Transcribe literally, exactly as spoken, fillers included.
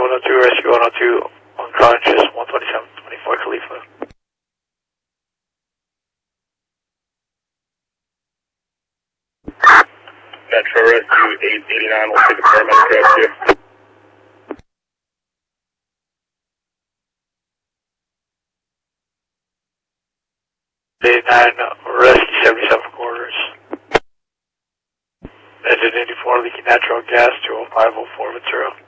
one oh two, rescue one oh two, unconscious, one twenty-seven twenty-four Khalifa. Metro Rescue eight eighty-nine will take a paramedic rescue. eighty-nine, rescue seventy-seven quarters. Engine eighty-four, leaking natural gas, two oh five oh four material.